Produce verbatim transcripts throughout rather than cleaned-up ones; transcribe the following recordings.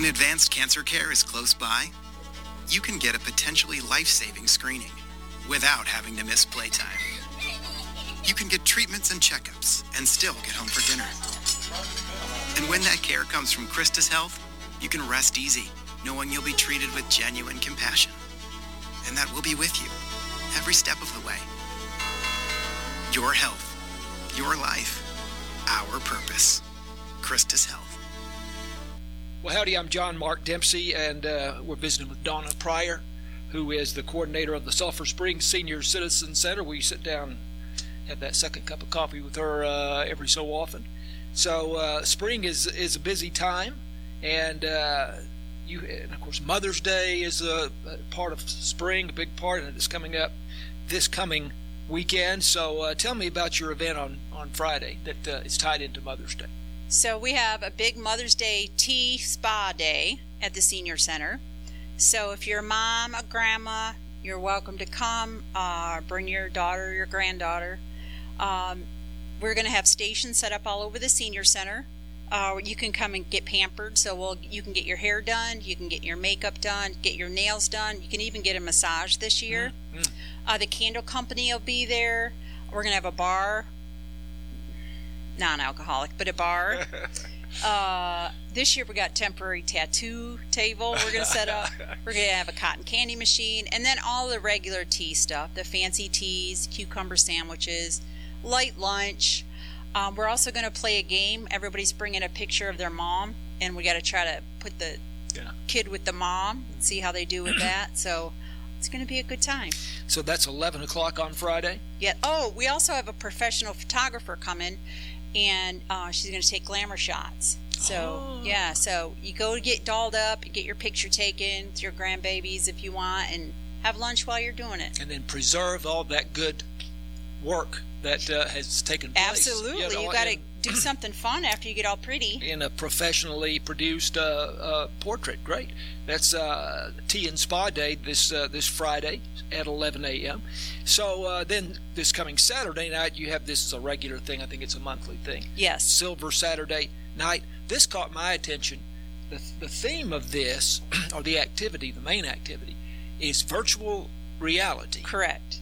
advanced cancer care is close by, you can get a potentially life-saving screening without having to miss playtime. You can get treatments and checkups and still get home for dinner. And when that care comes from Christus Health, you can rest easy, knowing you'll be treated with genuine compassion. And that we'll be with you every step of the way. Your health, your life, our purpose. Christus Health. Well, howdy, I'm John Mark Dempsey, and uh, we're visiting with Donna Pryor, who is the coordinator of the Sulphur Springs Senior Citizen Center. We sit down and have that second cup of coffee with her uh, every so often. So uh, spring is is a busy time, and uh, you and of course Mother's Day is a, a part of spring, a big part, and it's coming up this coming weekend. So uh, tell me about your event on, on Friday that uh, is tied into Mother's Day. So we have a big Mother's Day tea spa day at the Senior Center. So if you're a mom, a grandma, you're welcome to come. Uh, bring your daughter, your granddaughter. Um, we're going to have stations set up all over the Senior Center. Uh, you can come and get pampered. So we'll, you can get your hair done, you can get your makeup done, get your nails done. You can even get a massage this year. Mm-hmm. Uh, the candle company will be there. We're going to have a bar. Non-alcoholic, but a bar. Uh, this year we got temporary tattoo table we're going to set up. We're going to have a cotton candy machine, and then all the regular tea stuff, the fancy teas, cucumber sandwiches, light lunch. Um, we're also going to play a game. Everybody's bringing a picture of their mom, and we got to try to put the yeah. kid with the mom, see how they do with that. So it's going to be a good time. So that's eleven o'clock on Friday? Yeah. Oh, we also have a professional photographer coming, and uh, she's going to take glamour shots. So, oh. yeah, so you go get dolled up, get your picture taken with your grandbabies if you want, and have lunch while you're doing it. And then preserve all that good work that uh, has taken place. Absolutely. You, know, you got to do something fun after you get all pretty. In a professionally produced uh, uh, portrait. Great. That's uh, Tea and Spa Day this uh, this Friday at eleven a.m. So uh, then this coming Saturday night, you have this as a regular thing. I think it's a monthly thing. Yes. Silver Saturday night. This caught my attention. The, the theme of this, or the activity, the main activity, is virtual reality. Correct.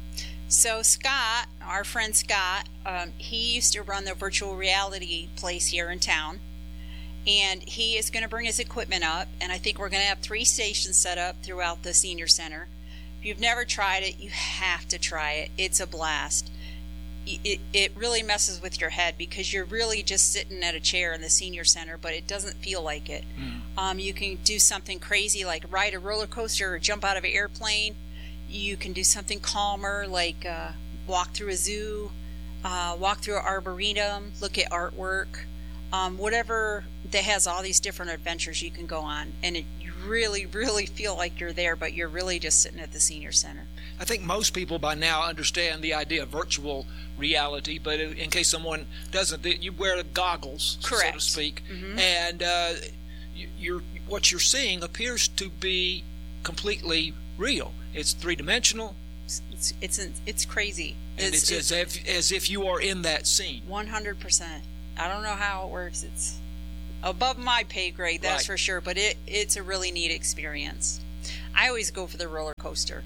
So Scott, our friend Scott, um, he used to run the virtual reality place here in town. And he is going to bring his equipment up, and I think we're going to have three stations set up throughout the Senior Center. If you've never tried it, you have to try it. It's a blast. It, it really messes with your head because you're really just sitting at a chair in the Senior Center, but it doesn't feel like it. Mm. Um, you can do something crazy like ride a roller coaster or jump out of an airplane. You can do something calmer like uh, walk through a zoo, uh, walk through an arboretum, look at artwork. Um, whatever that has all these different adventures you can go on, and it, you really, really feel like you're there, but you're really just sitting at the Senior Center. I think most people by now understand the idea of virtual reality, but in case someone doesn't, you wear goggles, correct, so to speak, mm-hmm. and uh, you're, what you're seeing appears to be completely real. It's three-dimensional. It's it's it's, it's crazy. And it's, it's, it's as if as if you are in that scene. one hundred percent. I don't know how it works. It's above my pay grade, that's right. For sure, but it it's a really neat experience. I always go for the roller coaster.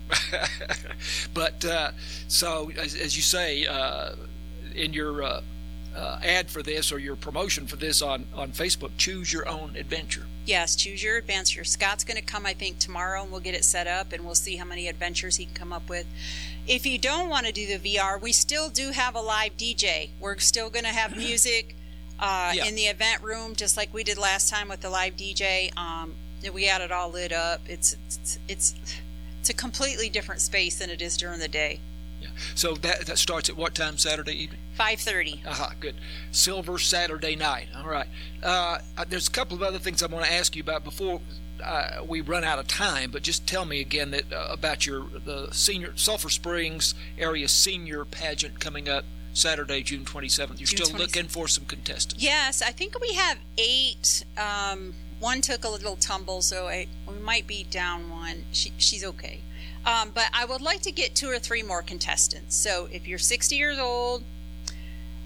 But uh, so, as, as you say, uh, in your uh, uh, ad for this or your promotion for this on, on Facebook, choose your own adventure. Yes, choose your adventure. Scott's going to come, I think, tomorrow, and we'll get it set up, and we'll see how many adventures he can come up with. If you don't want to do the V R, we still do have a live D J. We're still going to have music uh, yeah. in the event room, just like we did last time with the live D J. Um, we had it all lit up. It's it's it's it's a completely different space than it is during the day. Yeah. So that that starts at what time Saturday evening? five thirty. Aha, good. Silver Saturday night. All right. Uh, there's a couple of other things I want to ask you about before uh, we run out of time. But just tell me again that uh, about your the senior Sulphur Springs area senior pageant coming up Saturday, June twenty-seventh. You're June still twenty-seventh. Looking for some contestants. Yes, I think we have eight. Um, one took a little tumble, so I, we might be down one. She, she's okay. Um, but I would like to get two or three more contestants. So if you're sixty years old,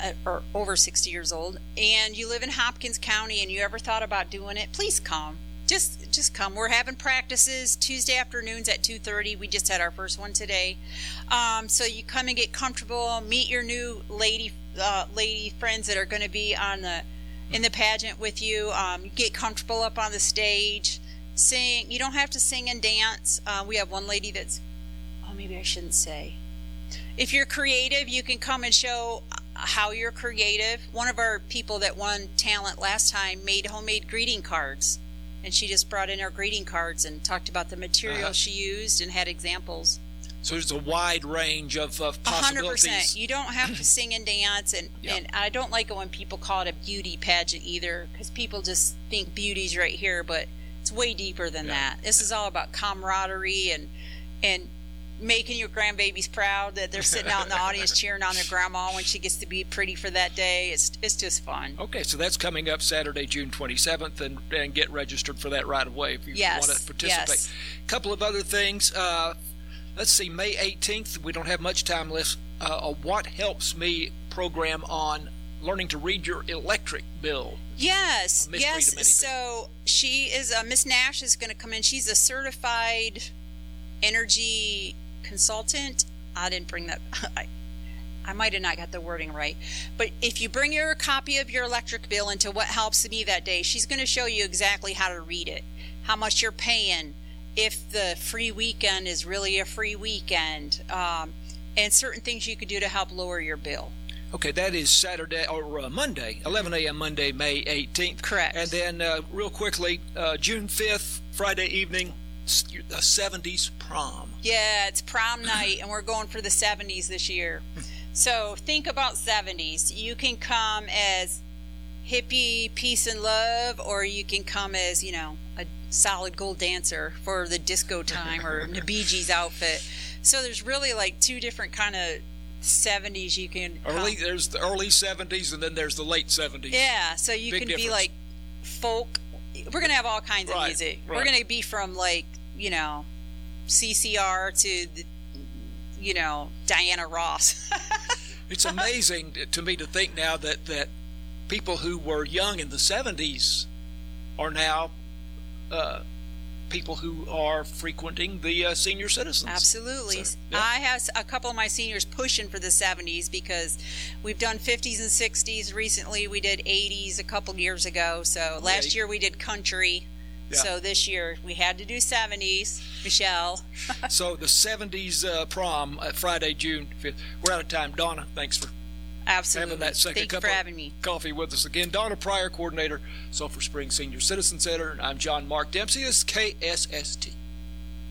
uh, or over sixty years old, and you live in Hopkins County and you ever thought about doing it, please come. Just just come. We're having practices Tuesday afternoons at two thirty. We just had our first one today. Um, so you come and get comfortable, meet your new lady uh, lady friends that are going to be on the in the pageant with you. Um, get comfortable up on the stage. Sing. You don't have to sing and dance. Uh, we have one lady that's, oh, maybe I shouldn't say. If you're creative, you can come and show how you're creative. One of our people that won talent last time made homemade greeting cards. And she just brought in our greeting cards and talked about the material uh-huh. she used and had examples. So there's a wide range of, of possibilities. one hundred percent. You don't have to sing and dance. And, yeah. and I don't like it when people call it a beauty pageant either, because people just think beauty's right here, but it's way deeper than yeah. that. This is all about camaraderie and and making your grandbabies proud that they're sitting out in the audience cheering on their grandma when she gets to be pretty for that day. It's it's just fun. Okay, so that's coming up Saturday, June twenty-seventh, and, and get registered for that right away if you yes, want to participate. Yes. A couple of other things. Uh, let's see, May eighteenth, we don't have much time left. Uh, a What Helps Me program on learning to read your electric bill. Yes, yes. So she is, uh, Miss Nash is going to come in. She's a certified energy consultant. I didn't bring that. I, I might have not got the wording right. But if you bring her a copy of your electric bill into What Helps Me that day, she's going to show you exactly how to read it, how much you're paying, if the free weekend is really a free weekend, um, and certain things you could do to help lower your bill. Okay, that is Saturday or uh, Monday, eleven a.m. Monday, May eighteenth. Correct. And then uh, real quickly, uh, June fifth, Friday evening, the seventies prom. Yeah, it's prom night, and we're going for the seventies this year. So think about seventies. You can come as hippie, peace and love, or you can come as, you know, a solid gold dancer for the disco time or the Bee Gees outfit. So there's really like two different kind of seventies you can early come. There's the early seventies, and then there's the late seventies. Yeah, so you Big can difference. be like folk. We're gonna have all kinds of right, music. Right. We're gonna be from like, you know, C C R to the, you know, Diana Ross. It's amazing to me to think now that that people who were young in the seventies are now uh, people who are frequenting the uh, senior citizens. Absolutely. So, yeah. I have a couple of my seniors pushing for the seventies because we've done fifties and sixties. Recently we did eighties a couple years ago. So last yeah. year we did country. Yeah. So this year we had to do seventies. Michelle. So the seventies uh, prom, uh, Friday, June fifth. We're out of time. Donna, thanks for Absolutely. having that second Thank cup you for of having me. coffee with us again. Donna Pryor, coordinator, Sulphur Springs Senior Citizen Center. I'm John Mark Dempsey. This is K S S T.